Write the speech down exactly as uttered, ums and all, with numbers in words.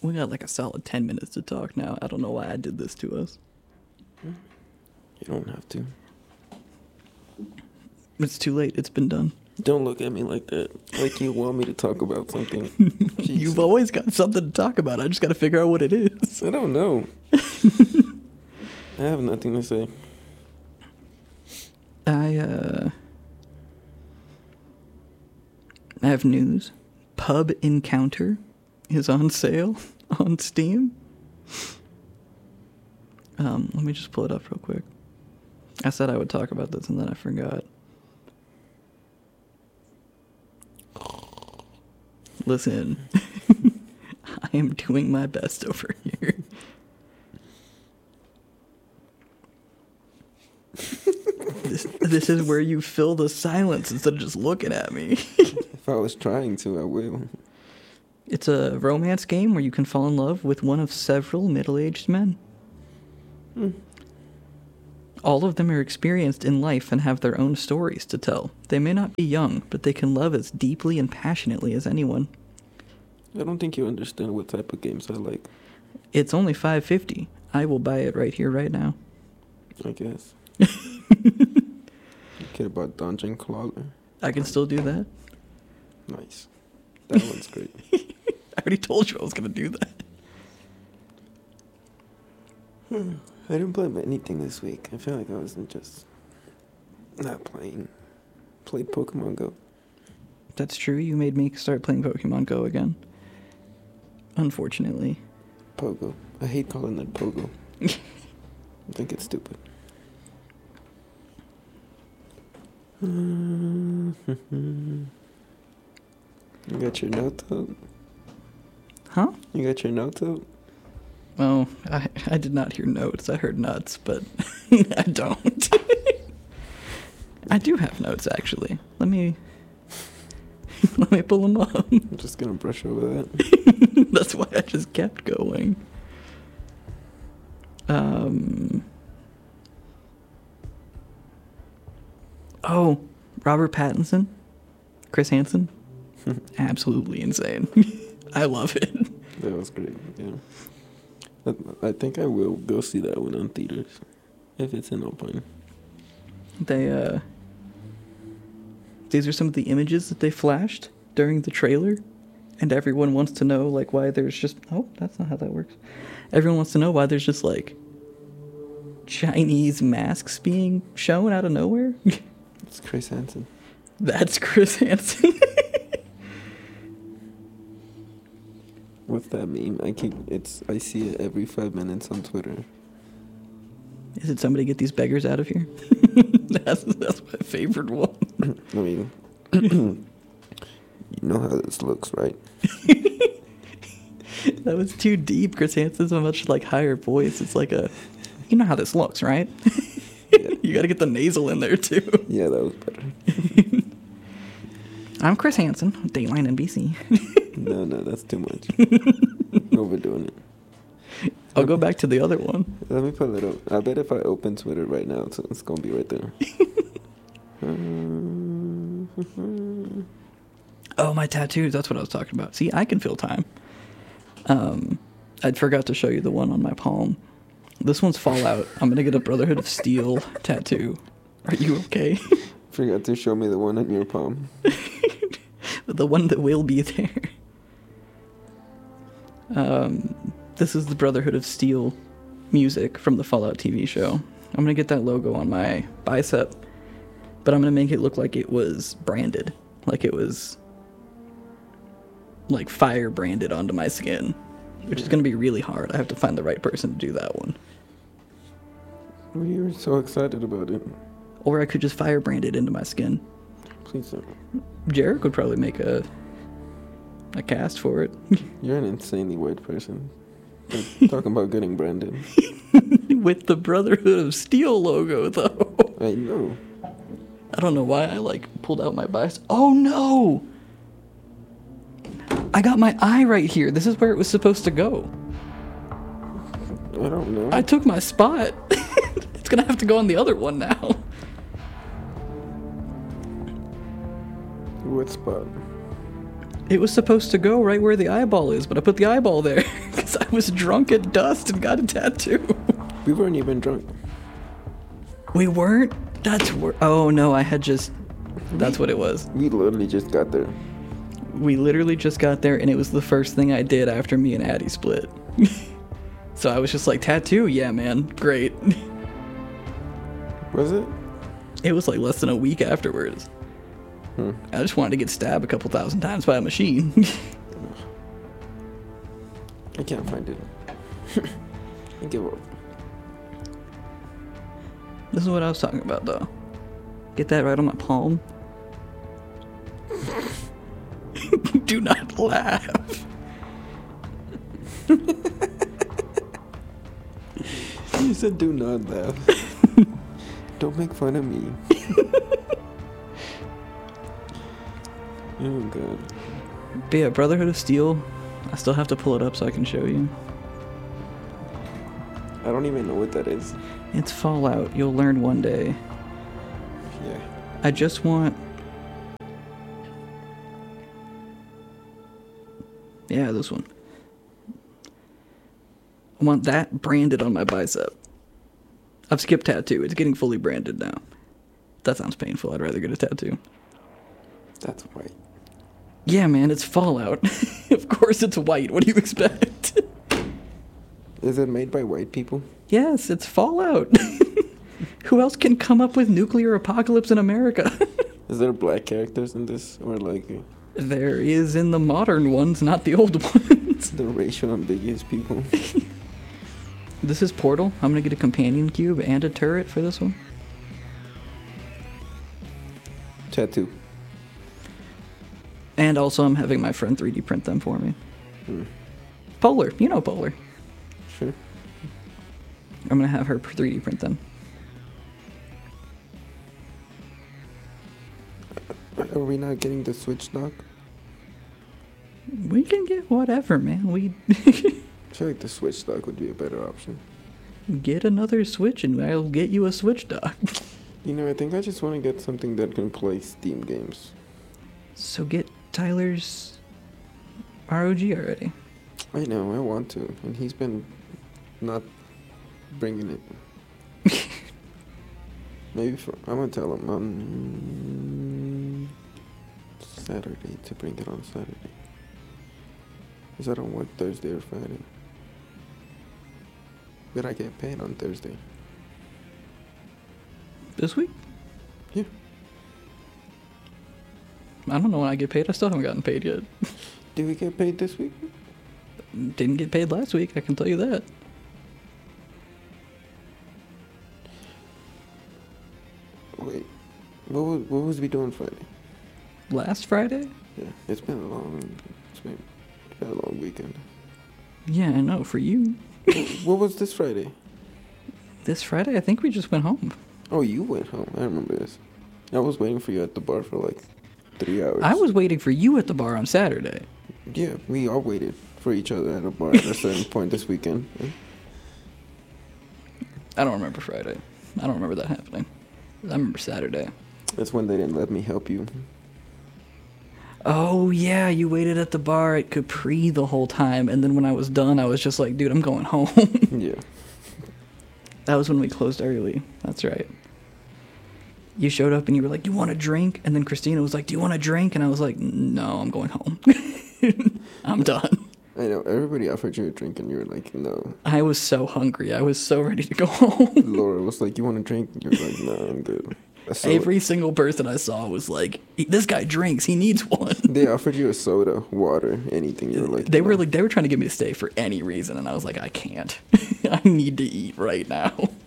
We got like a solid ten minutes to talk now. I don't know why I did this to us. You don't have to. It's too late. It's been done. Don't look at me like that. Like you want me to talk about something. You've always got something to talk about. I just got to figure out what it is. I don't know. I have nothing to say. I, uh... I have news. Pub Encounter is on sale on Steam. Um, let me just pull it up real quick. I said I would talk about this and then I forgot. Listen, I am doing my best over here. this, this is where you fill the silence instead of just looking at me. If I was trying to, I will. It's a romance game where you can fall in love with one of several middle-aged men. Hmm. All of them are experienced in life and have their own stories to tell. They may not be young, but they can love as deeply and passionately as anyone. I don't think you understand what type of games I like. It's only five dollars and fifty cents. I will buy it right here, right now. I guess. You care about Dungeon Crawler? I can still do that. Nice. That one's great. I already told you I was going to do that. Hmm. I didn't play anything this week. I feel like I wasn't just not playing. Played Pokemon Go. That's true. You made me start playing Pokemon Go again. Unfortunately. Pogo. I hate calling it Pogo. I think it's stupid. You got your notes out? Huh? You got your notes out? Oh, I, I did not hear notes. I heard nuts, but I don't. I do have notes, actually. Let me... Let me pull them up. I'm just gonna brush over that. That's why I just kept going. Um... Oh, Robert Pattinson? Chris Hansen? Absolutely insane. I love it. That was great, yeah. I, I think I will go see that one on theaters, if it's in open. They, uh... These are some of the images that they flashed during the trailer, and everyone wants to know, like, why there's just... Oh, that's not how that works. Everyone wants to know why there's just, like, Chinese masks being shown out of nowhere. It's Chris Hansen. That's Chris Hansen. What's that meme? I keep it's. I see it every five minutes on Twitter. Is it somebody get these beggars out of here? that's that's my favorite one. I mean, you know how this looks, right? That was too deep. Chris Hansen's a much like higher voice. It's like a, you know how this looks, right? Yeah. You got to get the nasal in there too. Yeah, that was better. I'm Chris Hansen, Dateline N B C. No, no, that's too much. Overdoing it. I'll go back to the other one. Let me pull it up. I bet if I open Twitter right now, it's, it's gonna be right there. Oh, my tattoos. That's what I was talking about. See, I can fill time. Um, I forgot to show you the one on my palm. This one's Fallout. I'm gonna get a Brotherhood of Steel tattoo. Are you okay? Forgot to show me the one on your palm. The one that will be there. Um, this is the Brotherhood of Steel music from the Fallout T V show. I'm gonna get that logo on my bicep, but I'm gonna make it look like it was branded. Like it was like fire branded onto my skin, which is gonna be really hard. I have to find the right person to do that one. We were so excited about it. Or I could just fire brand it into my skin. Please don't. Jarek would probably make a a cast for it. You're an insanely weird person. Like, talking about getting branded. With the Brotherhood of Steel logo, though. I know. I don't know why I, like, pulled out my bicep. Oh, no! I got my eye right here. This is where it was supposed to go. I don't know. I took my spot. It's gonna have to go on the other one now. What spot? It was supposed to go right where the eyeball is, but I put the eyeball there because I was drunk at dust and got a tattoo. We weren't even drunk. We weren't? That's wor- Oh, no, I had just... That's what it was. We literally just got there. We literally just got there, and it was the first thing I did after me and Addie split. So I was just like, tattoo? Yeah, man. Great. Was it? It was like less than a week afterwards. Hmm. I just wanted to get stabbed a couple thousand times by a machine. I can't find it. I give up. This is what I was talking about, though. Get that right on my palm. Do not laugh. You said do not laugh. Don't make fun of me. Oh, God. But yeah, Brotherhood of Steel. I still have to pull it up so I can show you. I don't even know what that is. It's Fallout. You'll learn one day. Yeah. I just want... Yeah, this one. I want that branded on my bicep. I've skipped tattoo. It's getting fully branded now. That sounds painful. I'd rather get a tattoo. That's white. Yeah, man, it's Fallout. Of course it's white. What do you expect? Is it made by white people? Yes, it's Fallout. Who else can come up with nuclear apocalypse in America? Is there black characters in this? Or like uh, There is in the modern ones, not the old ones. the racial ambiguous people? This is Portal. I'm gonna get a companion cube and a turret for this one. Tattoo. And also I'm having my friend three D print them for me. Hmm. Polar. You know Polar. Sure. I'm gonna have her three D print them. Are we not getting the Switch dock? We can get whatever, man. We I feel like the Switch dock would be a better option. get another Switch and I'll get you a Switch dock. You know, I think I just want to get something that can play Steam games. So get Tyler's R O G already. I know, I want to, and he's been not bringing it. Maybe for, I'm gonna tell him on Saturday to bring it on Saturday. Because I don't work Thursday or Friday. But I get paid on Thursday. This week? Yeah. I don't know when I get paid. I still haven't gotten paid yet. Did we get paid this week? Didn't get paid last week, I can tell you that. Wait, what was, what was we doing Friday? Last Friday? Yeah, it's been a long, it's been, it's been a long weekend. Yeah, I know, for you. What was this Friday? This Friday, I think we just went home. Oh, you went home. I remember this. I was waiting for you at the bar for like three hours. I was waiting for you at the bar on Saturday. Yeah, we all waited for each other at a bar at a certain point this weekend. I don't remember Friday. I don't remember that happening. I remember Saturday. That's when they didn't let me help you. Oh, yeah, you waited at the bar at Capri the whole time, and then when I was done, I was just like, dude, I'm going home. Yeah. That was when we closed early. That's right. You showed up and you were like, you want a drink? And then Christina was like, do you want a drink? And I was like, no, I'm going home. I'm done. I know, everybody offered you a drink and you were like, no. I was so hungry. I was so ready to go home. Laura was like, you want a drink? You were like, no, I'm good. So Every single person I saw was like, this guy drinks. He needs one. they offered you a soda, water, anything. You were like, They no. were like, they were trying to get me to stay for any reason. And I was like, I can't. I need to eat right now.